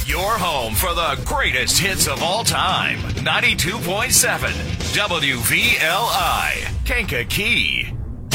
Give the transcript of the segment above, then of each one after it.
Your home for the greatest hits of all time. 92.7 WVLI, Kankakee.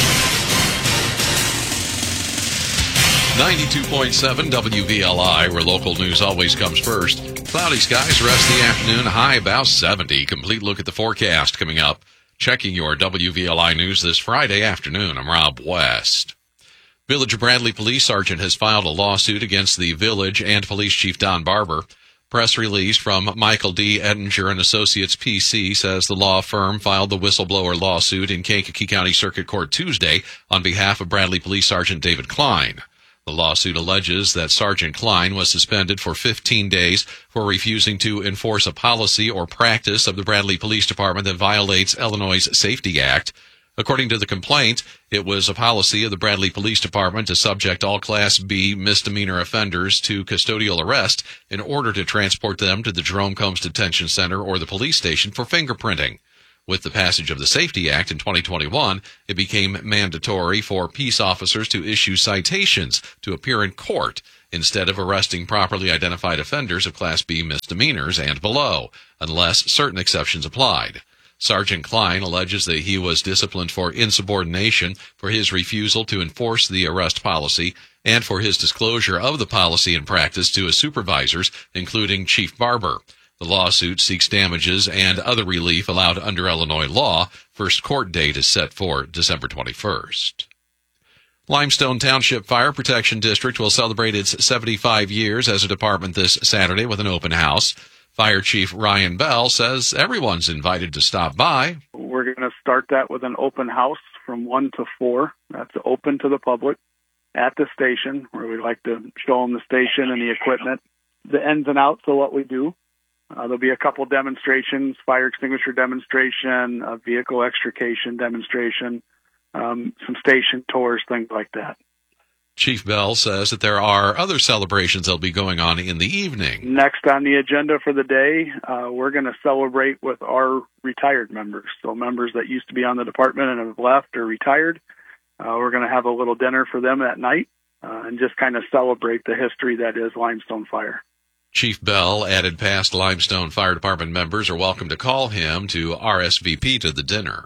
92.7 WVLI, where local news always comes first. Cloudy skies, rest of the afternoon, high about 70. Complete look at the forecast coming up. Checking your WVLI news this Friday afternoon. I'm Rob West. Village of Bradley Police Sergeant has filed a lawsuit against the village and Police Chief Don Barber. Press release from Michael D. Ettinger and Associates PC says the law firm filed the whistleblower lawsuit in Kankakee County Circuit Court Tuesday on behalf of Bradley Police Sergeant David Klein. The lawsuit alleges that Sergeant Klein was suspended for 15 days for refusing to enforce a policy or practice of the Bradley Police Department that violates Illinois' Safety Act. According to the complaint, it was a policy of the Bradley Police Department to subject all Class B misdemeanor offenders to custodial arrest in order to transport them to the Jerome Combs Detention Center or the police station for fingerprinting. With the passage of the Safety Act in 2021, it became mandatory for peace officers to issue citations to appear in court instead of arresting properly identified offenders of Class B misdemeanors and below, unless certain exceptions applied. Sergeant Klein alleges that he was disciplined for insubordination for his refusal to enforce the arrest policy and for his disclosure of the policy and practice to his supervisors, including Chief Barber. The lawsuit seeks damages and other relief allowed under Illinois law. First court date is set for December 21st. Limestone Township Fire Protection District will celebrate its 75 years as a department this Saturday with an open house. Fire Chief Ryan Bell says everyone's invited to stop by. We're going to start that with an open house from 1 to 4. That's open to the public at the station, where we like to show them the station and the equipment, the ins and outs of what we do. There'll be a couple demonstrations, fire extinguisher demonstration, a vehicle extrication demonstration, some station tours, things like that. Chief Bell says that there are other celebrations that'll be going on in the evening. Next on the agenda for the day, we're going to celebrate with our retired members. So members that used to be on the department and have left or retired, we're going to have a little dinner for them at night and just kind of celebrate the history that is Limestone Fire. Chief Bell added past Limestone Fire Department members are welcome to call him to RSVP to the dinner.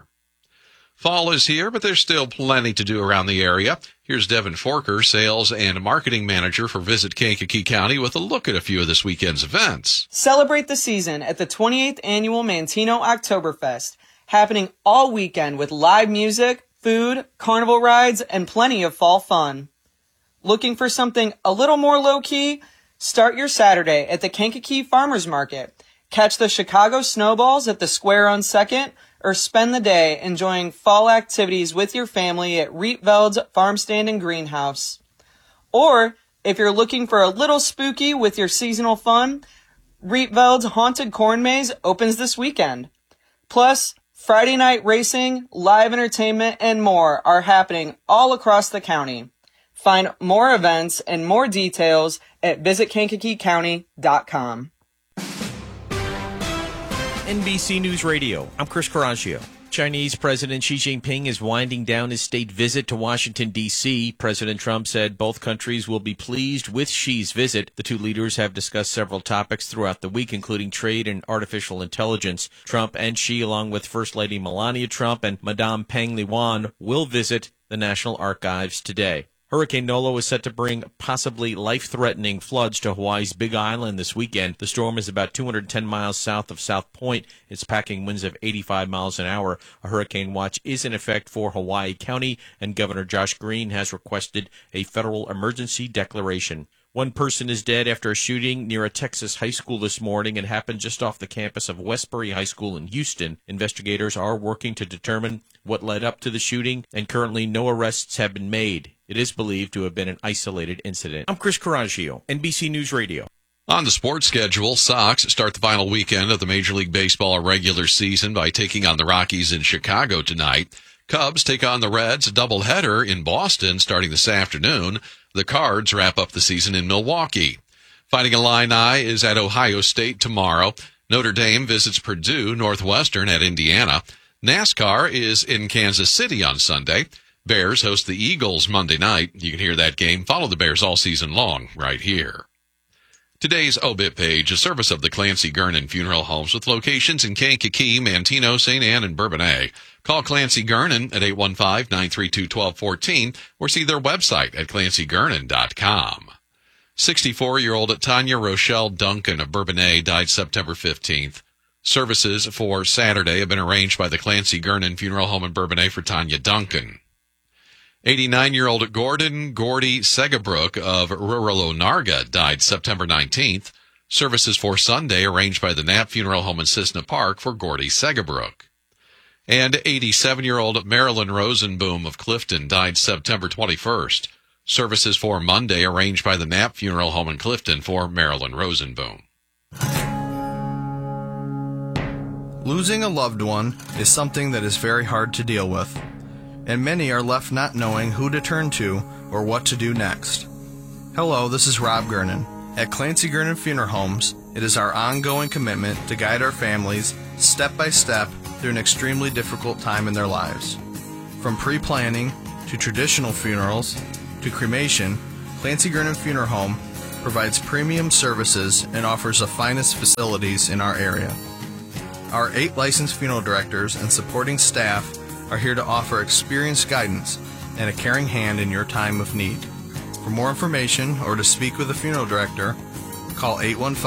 Fall is here, but there's still plenty to do around the area. Here's Devin Forker, Sales and Marketing Manager for Visit Kankakee County, with a look at a few of this weekend's events. Celebrate the season at the 28th Annual Mantino Oktoberfest, happening all weekend with live music, food, carnival rides, and plenty of fall fun. Looking for something a little more low-key? Start your Saturday at the Kankakee Farmers Market. Catch the Chicago Snowballs at the Square on 2nd, or spend the day enjoying fall activities with your family at Rietveld's Farm Stand and Greenhouse. Or, if you're looking for a little spooky with your seasonal fun, Rietveld's Haunted Corn Maze opens this weekend. Plus, Friday night racing, live entertainment, and more are happening all across the county. Find more events and more details at visitkankakeecounty.com. NBC News Radio, I'm Chris Coraggio. Chinese President Xi Jinping is winding down his state visit to Washington, D.C. President Trump said both countries will be pleased with Xi's visit. The two leaders have discussed several topics throughout the week, including trade and artificial intelligence. Trump and Xi, along with First Lady Melania Trump and Madame Peng Liyuan, will visit the National Archives today. Hurricane Nolo is set to bring possibly life-threatening floods to Hawaii's Big Island this weekend. The storm is about 210 miles south of South Point. It's packing winds of 85 miles an hour. A hurricane watch is in effect for Hawaii County, and Governor Josh Green has requested a federal emergency declaration. One person is dead after a shooting near a Texas high school this morning. It happened just off the campus of Westbury High School in Houston. Investigators are working to determine what led up to the shooting, and currently no arrests have been made. It is believed to have been an isolated incident. I'm Chris Coraggio, NBC News Radio. On the sports schedule, Sox start the final weekend of the Major League Baseball regular season by taking on the Rockies in Chicago tonight. Cubs take on the Reds, a doubleheader in Boston starting this afternoon. The Cards wrap up the season in Milwaukee. Fighting Illini is at Ohio State tomorrow. Notre Dame visits Purdue, Northwestern at Indiana. NASCAR is in Kansas City on Sunday. Bears host the Eagles Monday night. You can hear that game. Follow the Bears all season long right here. Today's obit page, a service of the Clancy Gernon Funeral Homes with locations in Kankakee, Manteno, St. Anne, and Bourbonnais. Call Clancy Gernon at 815-932-1214 or see their website at clancygernon.com. 64-year-old Tanya Rochelle Duncan of Bourbonnais died September 15th. Services for Saturday have been arranged by the Clancy Gernon Funeral Home in Bourbonnais for Tanya Duncan. 89-year-old Gordon Gordy Segabrook of rural Onarga died September 19th. Services for Sunday arranged by the Knapp Funeral Home in Cissna Park for Gordy Segabrook. And 87-year-old Marilyn Rosenboom of Clifton died September 21st. Services for Monday arranged by the Knapp Funeral Home in Clifton for Marilyn Rosenboom. Losing a loved one is something that is very hard to deal with, and many are left not knowing who to turn to or what to do next. Hello, this is Rob Gernon. At Clancy Gernon Funeral Homes, it is our ongoing commitment to guide our families step by step through an extremely difficult time in their lives. From pre-planning to traditional funerals to cremation, Clancy Gernon Funeral Home provides premium services and offers the finest facilities in our area. Our 8 licensed funeral directors and supporting staff are here to offer experienced guidance and a caring hand in your time of need. For more information or to speak with a funeral director, call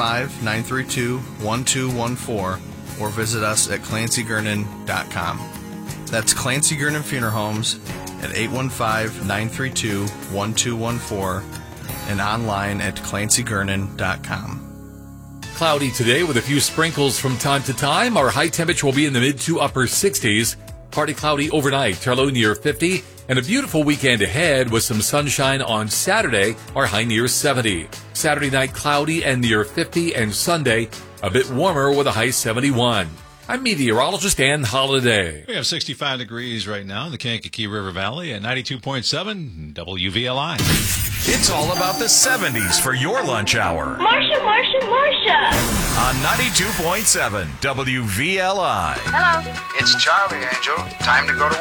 815-932-1214 or visit us at clancygernon.com. That's Clancy Gernon Funeral Homes at 815-932-1214 and online at clancygernon.com. Cloudy today with a few sprinkles from time to time. Our high temperature will be in the mid to upper 60s. Partly cloudy overnight, our low near 50. And a beautiful weekend ahead with some sunshine on Saturday, our high near 70. Saturday night cloudy and near 50, and Sunday a bit warmer with a high 71. I'm meteorologist Dan Holiday. We have 65 degrees right now in the Kankakee River Valley at 92.7 WVLI. It's all about the 70s for your lunch hour. Marsha. On 92.7 WVLI. Hello. It's Charlie, Angel. Time to go to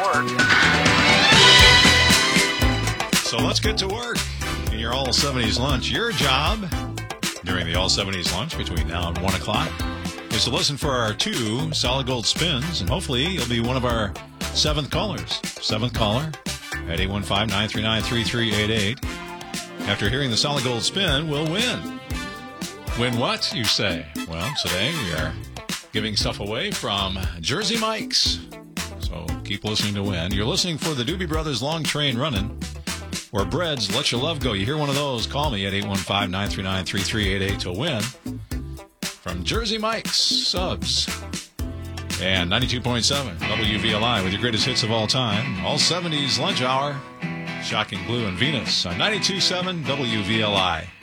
work. So let's get to work in your All 70s lunch. Your job during the All 70s lunch between now and 1 o'clock is to listen for our 2 solid gold spins, and hopefully you'll be one of our 7th callers. 7th caller at 815-939-3388. After hearing the solid gold spin, we'll win. Win what, you say? Well, today we are giving stuff away from Jersey Mike's. So keep listening to win. You're listening for the Doobie Brothers Long Train Running, or Breads Let Your Love Go. You hear one of those, call me at 815-939-3388 to win from Jersey Mike's Subs. And 92.7 WVLI with your greatest hits of all time. All 70s lunch hour. Shocking Blue and Venus on 92.7 WVLI.